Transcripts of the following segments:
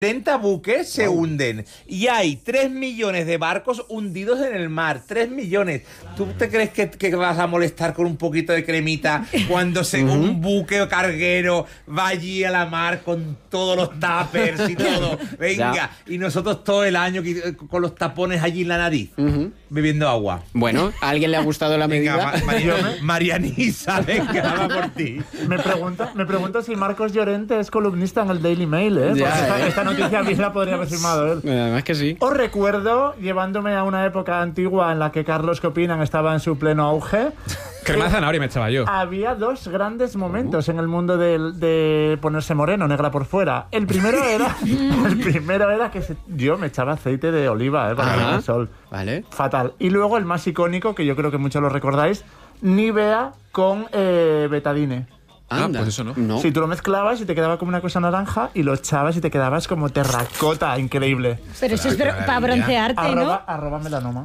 40 buques se hunden y hay 3 millones de barcos hundidos en el mar. 3 millones. ¿Tú te crees que vas a molestar con un poquito de cremita cuando un buque o carguero va allí a la mar con todos los tuppers y todo? Venga, y nosotros todo el año con los tapones allí en la nariz, bebiendo agua. Bueno, ¿a alguien le ha gustado la medida? Venga, Marianisa, venga, va por ti. Me pregunto si Marcos Llorente es columnista en el Daily Mail, ¿eh? Porque esta noticia a mí la podría haber firmado él. Además que sí. Os recuerdo, llevándome a una época antigua en la que Carlos Copinan estaba en su pleno auge. Crema de zanahoria me echaba yo. Había dos grandes momentos en el mundo de ponerse moreno, negra por fuera. El primero era que yo me echaba aceite de oliva para el sol. Vale. Fatal. Y luego el más icónico, que yo creo que muchos lo recordáis, Nivea con betadine. Pues eso no. Si tú lo mezclabas y te quedaba como una cosa naranja y lo echabas y te quedabas como terracota, increíble. Pero eso es para broncearte, ¿no? Arroba melanoma.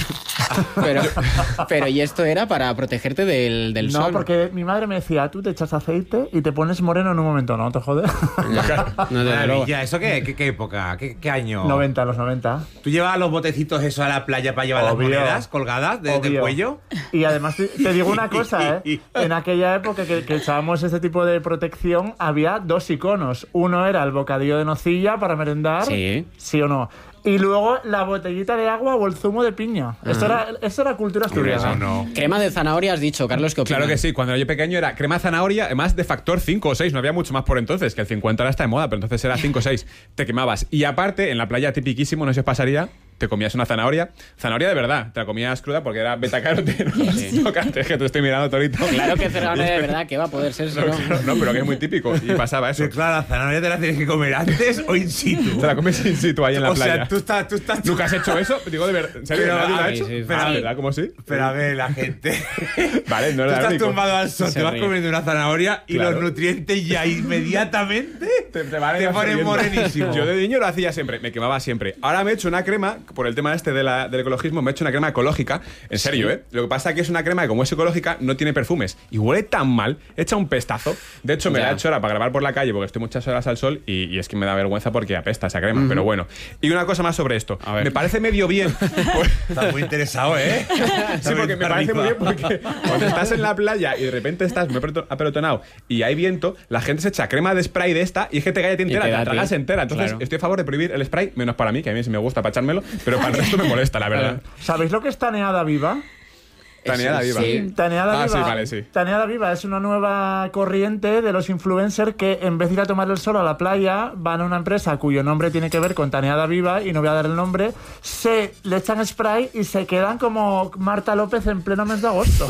Pero ¿y esto era para protegerte del sol? No, porque mi madre me decía, tú te echas aceite y te pones moreno en un momento. No, te jodes. Maravilla. ¿Eso qué época? ¿Qué año? Los 90. ¿Tú llevabas los botecitos eso a la playa para llevar las monedas colgadas del cuello? Y además te digo una cosa, en aquella época que echábamos este tipo de protección, había dos iconos. Uno era el bocadillo de nocilla para merendar, sí o no. Y luego la botellita de agua o el zumo de piña. Esto era cultura asturiana. No. Crema de zanahoria has dicho, Carlos, ¿qué opinas? Claro que sí, cuando yo pequeño era crema de zanahoria, además de factor 5 o 6, no había mucho más por entonces, que el 50 ahora está de moda, pero entonces era 5 o 6, te quemabas. Y aparte, en la playa tipiquísimo, no sé si os pasaría, te comías una zanahoria de verdad, te la comías cruda porque era betacaroteno. No, es que te estoy mirando, Torito. Claro que zanahoria de verdad, que va a poder ser eso, no, pero que es muy típico, y pasaba eso. Pero claro, la zanahoria te la tienes que comer antes o in situ. Te la comes in situ ahí en la playa. O sea, tú estás... ¿Nunca has hecho eso? Digo, de verdad. ¿En serio? ¿Nadie lo ha hecho? ¿Verdad? ¿Cómo sí? Pero a ver, la gente... Vale, no tú era estás único. tumbado al sol, te vas comiendo una zanahoria y los nutrientes ya inmediatamente te ponen morenísimo. Yo de niño lo hacía siempre, me quemaba siempre. Ahora me he hecho una crema, por el tema este del ecologismo, me he hecho una crema ecológica. En serio, ¿eh? Lo que pasa es que es una crema que, como es ecológica, no tiene perfumes. Y huele tan mal, echa un pestazo. De hecho, me la he hecho ahora para grabar por la calle porque estoy muchas horas al sol y es que me da vergüenza porque apesta esa crema. Pero bueno. Y una cosa más sobre esto. Me parece medio bien. Estás muy interesado, ¿eh? Sí, porque me parece muy bien porque cuando estás en la playa y de repente estás muy apelotonado y hay viento, la gente se echa crema de spray de esta y es que te cae entera, te la tragas entera. Entonces estoy a favor de prohibir el spray, menos para mí, que a mí sí me gusta para echármelo, pero para el resto me molesta, la verdad. ¿Sabéis lo que es taneada viva? Taneada viva. Sí. Taneada viva. Sí, vale, sí. Taneada viva es una nueva corriente de los influencers que en vez de ir a tomar el sol a la playa van a una empresa cuyo nombre tiene que ver con taneada viva y no voy a dar el nombre, se le echan spray y se quedan como Marta López en pleno mes de agosto.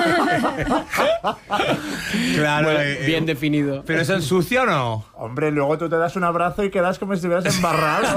Claro, bien definido. ¿Pero eso ensucia o no? Hombre, luego tú te das un abrazo y quedas como si estuvieras embarrado.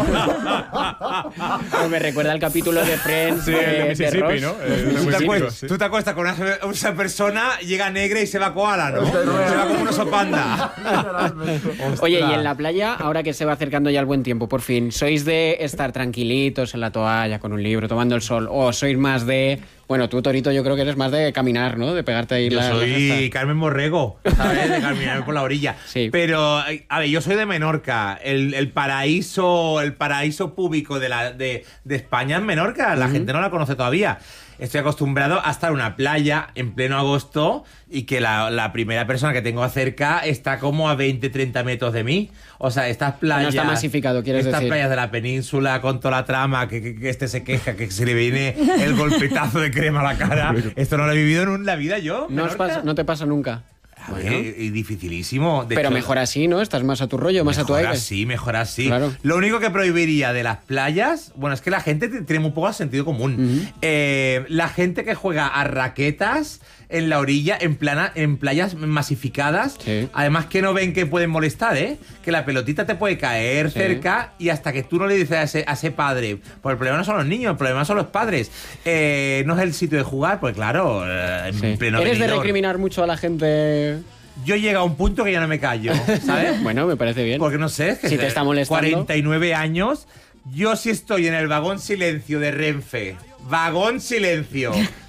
Me recuerda al capítulo de Friends de Mississippi, ¿no? Tú te acuestas con esa persona, llega negra y se va koala, ¿no? Se va como un oso panda. Oye, y en la playa, ahora que se va acercando ya el buen tiempo, por fin, ¿sois de estar tranquilitos en la toalla, con un libro, tomando el sol? ¿O sois más de... Bueno, tú, Torito, yo creo que eres más de caminar, ¿no? De pegarte ahí Yo soy Carmen Borrego, ¿sabes? De caminar por la orilla. Sí. Pero, a ver, yo soy de Menorca. El paraíso público de España es Menorca. La gente no la conoce todavía. Estoy acostumbrado a estar en una playa en pleno agosto y que la primera persona que tengo cerca está como a 20-30 metros de mí. O sea, estas playas... No está masificado, quieres decir. Estas playas de la península con toda la trama, que este se queja, que se le viene el golpetazo de crema a la cara. Esto no lo he vivido en la vida yo. No te pasa nunca. Bueno. Y dificilísimo. Pero mejor así, ¿no? Estás más a tu rollo, más a tu aire. Mejor así. Claro. Lo único que prohibiría de las playas, bueno, es que la gente tiene muy poco sentido común. La gente que juega a raquetas en la orilla, en playas masificadas, además que no ven que pueden molestar, ¿eh? Que la pelotita te puede caer cerca y hasta que tú no le dices a ese padre, pues el problema no son los niños, el problema son los padres. No es el sitio de jugar, pues claro, en pleno ¿Eres de venidor. recriminar mucho a la gente? Yo llego a un punto que ya no me callo, ¿sabes? Bueno, me parece bien. Porque no sé, es que si te está molestando. 49 años, yo si estoy en el vagón silencio de Renfe, vagón silencio,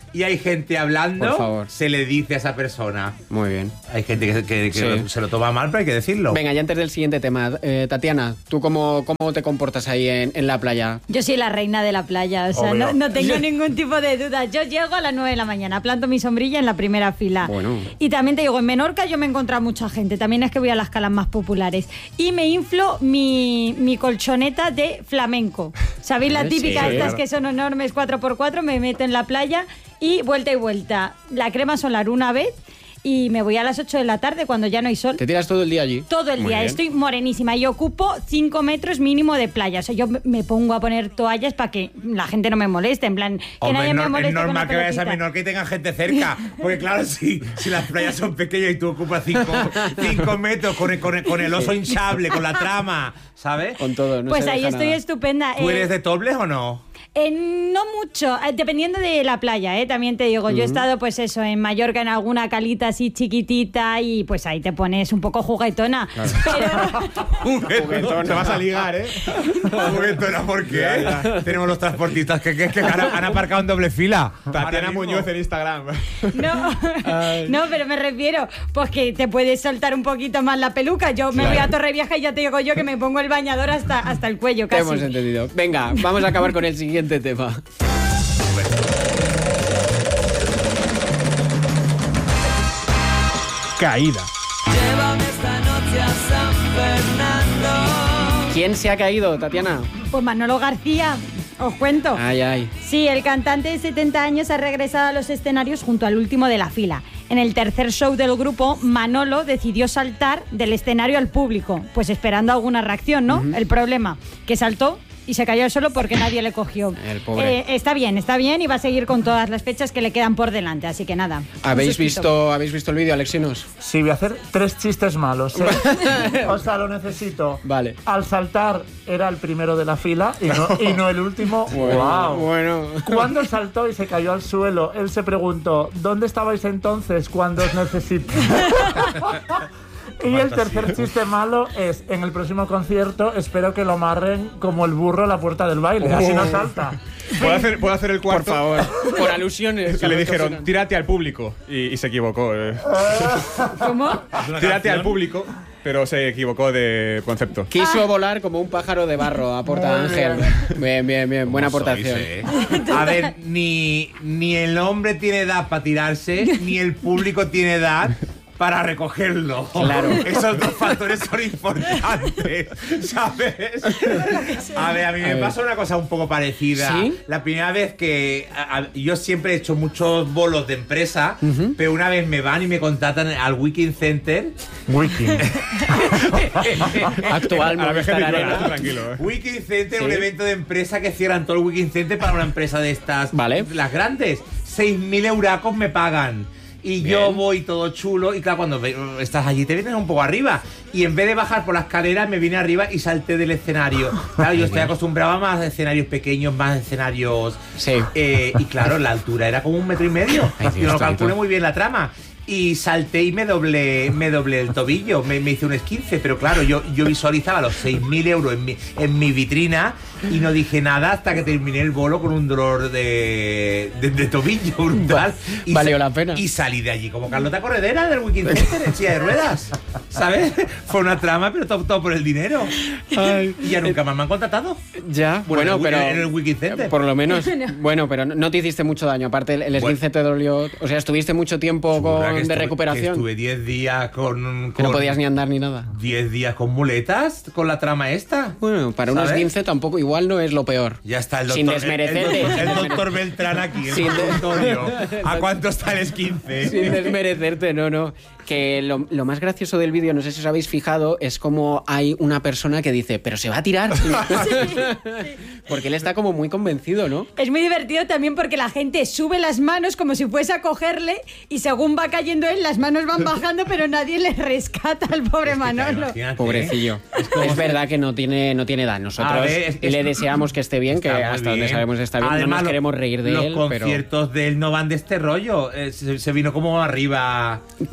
y hay gente hablando, Por favor. se le dice a esa persona. Muy bien. Hay gente que Sí. se lo toma mal, pero hay que decirlo. Venga, ya antes del siguiente tema, Tatiana, ¿tú cómo te comportas ahí en la playa? Yo soy la reina de la playa, o sea, Obvio. no tengo ningún tipo de duda. Yo llego a las 9 de la mañana, planto mi sombrilla en la primera fila. Bueno. Y también te digo, en Menorca yo me he encontrado mucha gente, también es que voy a las calas más populares. Y me inflo mi colchoneta de flamenco. ¿Sabéis las típicas Sí, estas claro. que son enormes 4x4? Me meto en la playa y vuelta. La crema solar una vez y me voy a las 8 de la tarde cuando ya no hay sol. ¿Te tiras todo el día allí? Todo el Muy día, bien. estoy morenísima y ocupo 5 metros mínimo de playa. O sea, yo me pongo a poner toallas para que la gente no me moleste, en plan, que Hombre, nadie me moleste es con normal la que vayas a pelotita. Menorca y tengan gente cerca. Porque claro, si las playas son pequeñas y tú ocupas 5 metros con el oso hinchable, con la trama, ¿sabes? Con todo, no Pues se ahí deja estoy nada. estupenda. ¿Tú eres de topless o no? No mucho, dependiendo de la playa, también te digo. Yo he estado, pues eso, en Mallorca, en alguna calita así chiquitita y pues ahí te pones un poco juguetona. Juguetona. Te vas a ligar, ¿eh? Juguetona, ¿por qué? Tenemos los transportistas que han aparcado en doble fila. Tatiana Ahora mismo. Muñoz en Instagram. No, pero me refiero, pues que te puedes soltar un poquito más la peluca. Yo me voy a Torrevieja y ya te digo yo que me pongo el bañador hasta el cuello Te casi. hemos entendido. Venga, vamos a acabar con el siguiente tema. Caída. ¿Quién se ha caído, Tatiana? Pues Manolo García, os cuento. Ay, ay. Sí, el cantante de 70 años ha regresado a los escenarios junto al último de la fila. En el tercer show del grupo, Manolo decidió saltar del escenario al público, pues esperando alguna reacción, ¿no? El problema, que saltó y se cayó solo porque nadie le cogió. El pobre. Está bien y va a seguir con todas las fechas que le quedan por delante, así que nada. ¿Habéis un sustito. visto el vídeo, Alexinos? Sí, voy a hacer 3 chistes malos, ¿eh? O sea, lo necesito. Vale. Al saltar era el primero de la fila y no el último. ¡Wow! Bueno. Cuando saltó y se cayó al suelo, él se preguntó, ¿dónde estabais entonces cuando os necesité? Y el tercer chiste malo es, en el próximo concierto espero que lo amarren como el burro a la puerta del baile, así no salta. ¿Puedo hacer el Por cuarto? favor, por alusiones. Que le dijeron, tírate al público. Y se equivocó. ¿Cómo? Tírate al público, pero se equivocó de concepto. Quiso volar como un pájaro de barro a Porta Ángel. Bien. Buena aportación. A ver, ni el hombre tiene edad para tirarse, ni el público tiene edad para recogerlo. Claro. Esos dos factores son importantes, ¿sabes? A ver, a mí me pasó una cosa un poco parecida. ¿Sí? La primera vez que... yo siempre he hecho muchos bolos de empresa, pero una vez me van y me contratan al Weekend Center. Wiki. Actual A la vejez Movistar de Arena. tranquilo. Weekend Center, Sí. un evento de empresa que cierran todo el Weekend Center para una empresa de estas. Vale. Las grandes. 6.000 euracos me pagan. Y yo Bien. voy todo chulo. Y claro, cuando estás allí te vienes un poco arriba. Y en vez de bajar por la escalera, me vine arriba y salté del escenario. Claro, yo estoy acostumbrado a más escenarios pequeños, más escenarios. Sí. Y claro, la altura era como 1,5 metros. Ay, Dios, Yo no Torito. calculé muy bien la trama. Y salté y me doblé el tobillo, me hice un esguince, pero claro, yo visualizaba los 6.000 euros en mi vitrina y no dije nada hasta que terminé el bolo con un dolor de tobillo brutal. Y Valió la pena. Y salí de allí como Carlota Corredera del Weekend Center en silla de ruedas, ¿sabes? Fue una trama, pero todo por el dinero. Y ya nunca más me han contratado. Ya, bueno, en pero... el Weekend Center. Por lo menos. Bueno, pero no te hiciste mucho daño. Aparte, el esguince te dolió... O sea, estuviste mucho tiempo Churra, que de estuve- recuperación. que estuve 10 días con... Que no podías ni andar ni nada. 10 días con muletas, con la trama esta. Bueno, para un ¿Sabes? esguince tampoco, igual no es lo peor. Ya está el doctor, Sin desmerecerte. el doctor Beltrán aquí, el Sin de- consultorio. ¿A cuánto está el esguince? Sin desmerecerte, no. Que lo más gracioso del vídeo, no sé si os habéis fijado, es como hay una persona que dice, pero se va a tirar. Porque él está como muy convencido, ¿no? Es muy divertido también porque la gente sube las manos como si fuese a cogerle y según va cayendo él, las manos van bajando, pero nadie le rescata al pobre Manolo. Imagínate, Pobrecillo. Es verdad que no tiene edad. Nosotros A ver, le deseamos que esté bien, que Está muy hasta donde bien. sabemos está bien. Además, no nos queremos reír de los él, pero... conciertos de él no van de este rollo. Se vino como arriba. Según ese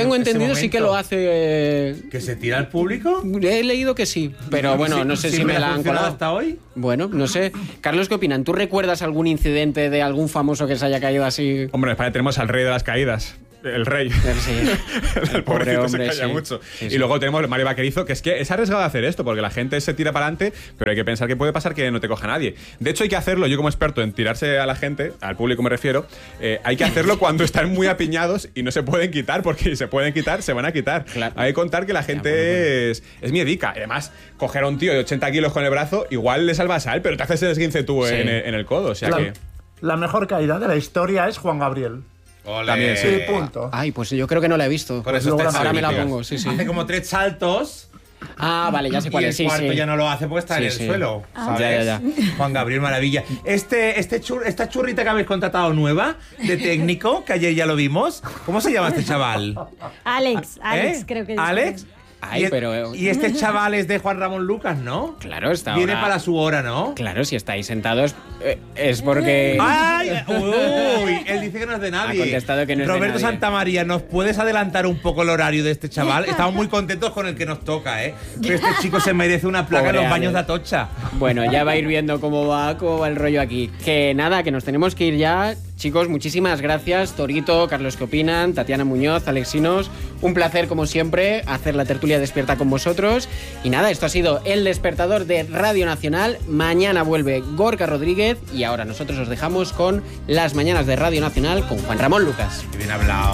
tengo entendido sí que lo hace... ¿Que se tira al público? He leído que sí, pero bueno, no sé si me la han colado hasta hoy. Bueno, no sé. Carlos, ¿qué opinan? ¿Tú recuerdas algún incidente de algún famoso que se haya caído así? Hombre, en España tenemos al rey de las caídas. El rey. Sí. El pobrecito hombre, se calla sí. mucho. Sí, y sí. luego tenemos el Mario Vaquerizo, que es arriesgado hacer esto, porque la gente se tira para adelante, pero hay que pensar que puede pasar que no te coja nadie. De hecho, hay que hacerlo, yo como experto en tirarse a la gente, al público me refiero, hay que hacerlo cuando están muy apiñados y no se pueden quitar, porque si se pueden quitar, se van a quitar. Claro. Hay que contar que la gente es miedica. Además, coger a un tío de 80 kilos con el brazo, igual le salvas a él, pero te haces el esguince tú en el codo. O sea que... La mejor caída de la historia es Juan Gabriel. Ole. También, Sí, punto. Ay, pues yo creo que no la he visto. Por eso luego está Ahora me la míticas. pongo, sí. Hace como 3 saltos. Ah, vale, ya sé cuál y es. el Sí, cuarto sí. ya no lo hace porque está Sí, en el sí. suelo. ¿Sabes? Ya. Juan Gabriel, maravilla. Esta churrita que habéis contratado nueva de técnico, que ayer ya lo vimos, ¿cómo se llama este chaval? Alex, creo que es. ¿Alex? Ay, pero... Y este chaval es de Juan Ramón Lucas, ¿no? Claro, está Viene ahora... para su hora, ¿no? Claro, si estáis sentados es porque... ¡Ay! ¡Uy! Él dice que no es de nadie. Ha contestado que no es de Roberto nadie. Santamaría, ¿nos puedes adelantar un poco el horario de este chaval? Estamos muy contentos con el que nos toca, ¿eh? Pero este chico se merece una placa Pobre en los baños Alex. de Atocha. Bueno, ya va a ir viendo cómo va el rollo aquí. Que nada, que nos tenemos que ir ya. Chicos, muchísimas gracias. Torito, Carlos, ¿qué opinan? Tatiana Muñoz, Alexinos. Un placer, como siempre, hacer la tertulia despierta con vosotros. Y nada, esto ha sido El Despertador de Radio Nacional. Mañana vuelve Gorka Rodríguez. Y ahora nosotros os dejamos con Las Mañanas de Radio Nacional con Juan Ramón Lucas. Qué bien hablado.